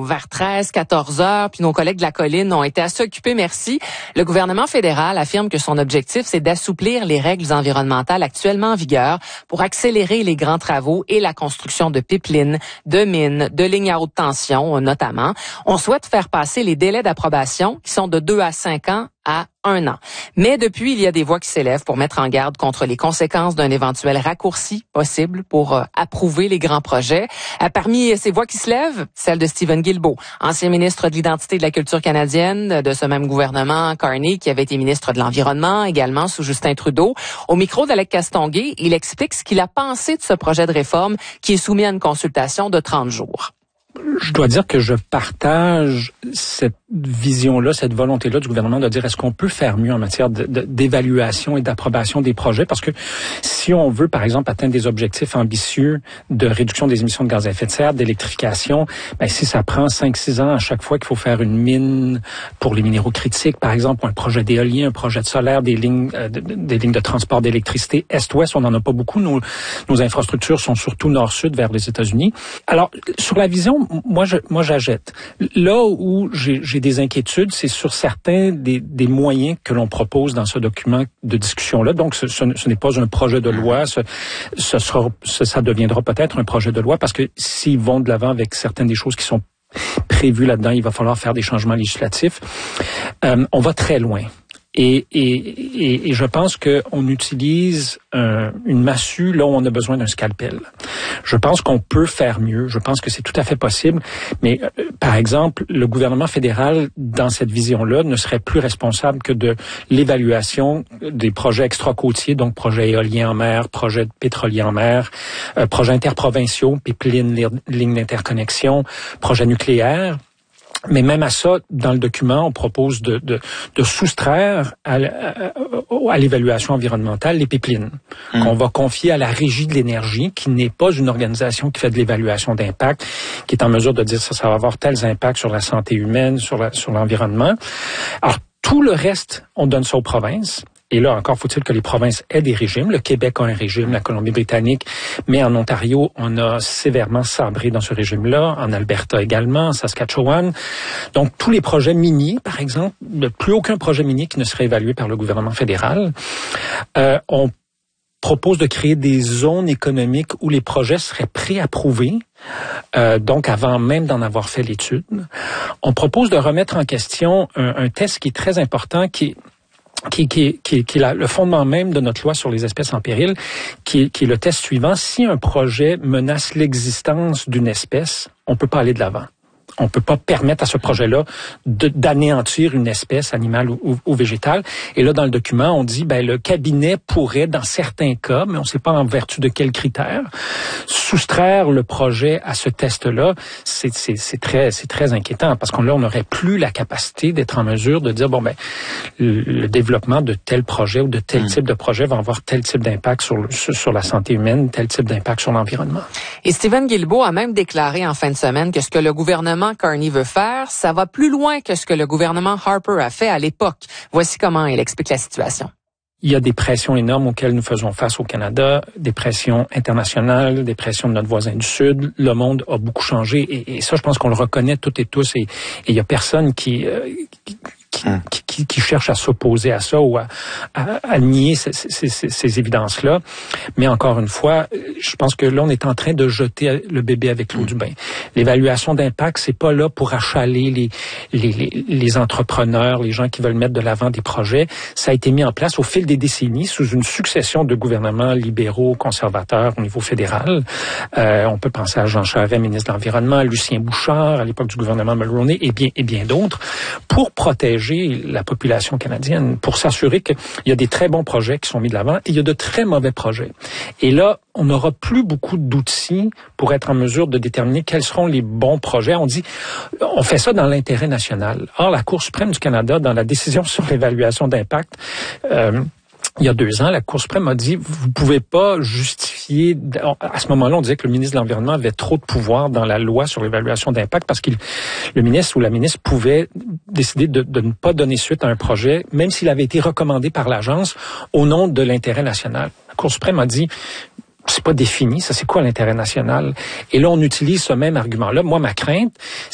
vers 13, 14 heures, puis nos collègues de la colline ont été assez occupés, merci. Le gouvernement fédéral affirme que son objectif, c'est d'assouplir les règles environnementales actuellement en vigueur pour accélérer les grands travaux et la construction de pipelines, de mines, de lignes à haute tension, notamment. On souhaite faire passer les délais d'approbation qui sont de 2 à 5 ans à 1 an. Mais depuis, il y a des voix qui s'élèvent pour mettre en garde contre les conséquences d'un éventuel raccourci possible pour approuver les grands projets. Parmi ces voix qui se lèvent, celle de Stephen Guilbeault, ancien ministre de l'Identité et de la Culture canadienne de ce même gouvernement, Carney, qui avait été ministre de l'Environnement également sous Justin Trudeau. Au micro d'Alec Castonguay, il explique ce qu'il a pensé de ce projet de réforme qui est soumis à une consultation de 30 jours. Je dois dire que je partage cette vision-là, cette volonté-là du gouvernement de dire est-ce qu'on peut faire mieux en matière d'évaluation et d'approbation des projets, parce que si on veut, par exemple, atteindre des objectifs ambitieux de réduction des émissions de gaz à effet de serre, d'électrification, ben si ça prend 5-6 ans à chaque fois qu'il faut faire une mine pour les minéraux critiques, par exemple, ou un projet d'éolien, un projet de solaire, des lignes de transport d'électricité Est-Ouest, on n'en a pas beaucoup. Nos infrastructures sont surtout Nord-Sud vers les États-Unis. Alors, sur la vision, moi j'achète. Là où j'ai des inquiétudes, c'est sur certains des moyens que l'on propose dans ce document de discussion-là. Donc, ce n'est pas un projet de loi. Ça deviendra peut-être un projet de loi parce que s'ils vont de l'avant avec certaines des choses qui sont prévues là-dedans, il va falloir faire des changements législatifs. On va très loin. Et je pense qu'on utilise une massue là où on a besoin d'un scalpel. Je pense qu'on peut faire mieux. Je pense que c'est tout à fait possible. Mais par exemple, le gouvernement fédéral, dans cette vision-là, ne serait plus responsable que de l'évaluation des projets extra-côtiers, donc projets éoliens en mer, projets pétroliers en mer, projets interprovinciaux, pipelines, lignes d'interconnexion, projets nucléaires. Mais même à ça, dans le document, on propose de soustraire à l'évaluation environnementale les pipelines, qu'on va confier à la Régie de l'énergie, qui n'est pas une organisation qui fait de l'évaluation d'impact, qui est en mesure de dire ça va avoir tels impacts sur la santé humaine, sur l'environnement. Alors, tout le reste, on donne ça aux provinces. Et là, encore faut-il que les provinces aient des régimes. Le Québec a un régime, la Colombie-Britannique, mais en Ontario, on a sévèrement sabré dans ce régime-là, en Alberta également, en Saskatchewan. Donc, tous les projets miniers, par exemple, plus aucun projet minier qui ne serait évalué par le gouvernement fédéral. On propose de créer des zones économiques où les projets seraient préapprouvés, donc avant même d'en avoir fait l'étude. On propose de remettre en question un test qui est très important, qui est le fondement même de notre loi sur les espèces en péril, qui est le test suivant. Si un projet menace l'existence d'une espèce, on peut pas aller de l'avant. On peut pas permettre à ce projet-là d'anéantir une espèce animale ou végétale. Et là, dans le document, on dit, le cabinet pourrait, dans certains cas, mais on ne sait pas en vertu de quels critères, soustraire le projet à ce test-là. C'est très inquiétant parce qu'on n'aurait plus la capacité d'être en mesure de dire, le développement de tel projet ou de tel type de projet va avoir tel type d'impact sur la santé humaine, tel type d'impact sur l'environnement. Et Stephen Guilbeault a même déclaré en fin de semaine que ce que le gouvernement Carney veut faire, ça va plus loin que ce que le gouvernement Harper a fait à l'époque. Voici comment il explique la situation. Il y a des pressions énormes auxquelles nous faisons face au Canada, des pressions internationales, des pressions de notre voisin du Sud. Le monde a beaucoup changé et ça, je pense qu'on le reconnaît toutes et tous et il y a personne qui cherche à s'opposer à ça ou à nier ces évidences-là. Mais encore une fois, je pense que là, on est en train de jeter le bébé avec l'eau du bain. L'évaluation d'impact, c'est pas là pour achaler les entrepreneurs, les gens qui veulent mettre de l'avant des projets. Ça a été mis en place au fil des décennies sous une succession de gouvernements libéraux, conservateurs au niveau fédéral. On peut penser à Jean Charest, ministre de l'Environnement, Lucien Bouchard, à l'époque du gouvernement Mulroney, et bien d'autres, pour protéger la population canadienne, pour s'assurer qu'il y a des très bons projets qui sont mis de l'avant et il y a de très mauvais projets. Et là, on n'aura plus beaucoup d'outils pour être en mesure de déterminer quels seront les bons projets. On fait ça dans l'intérêt national. Or, la Cour suprême du Canada, dans la décision sur l'évaluation d'impact, il y a 2 ans, la Cour suprême a dit, vous pouvez pas justifier, à ce moment-là, on disait que le ministre de l'Environnement avait trop de pouvoir dans la loi sur l'évaluation d'impact parce que le ministre ou la ministre pouvait décider de ne pas donner suite à un projet, même s'il avait été recommandé par l'agence au nom de l'intérêt national. La Cour suprême a dit, c'est pas défini, ça c'est quoi l'intérêt national? Et là, on utilise ce même argument-là. Moi, ma crainte,